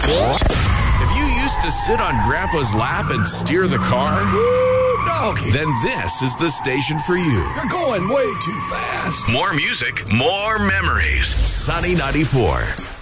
If you used to sit on Grandpa's lap and steer the car, Woo, doggy. then this is the station for you. You're going way too fast. More music, more memories. Sunny 94.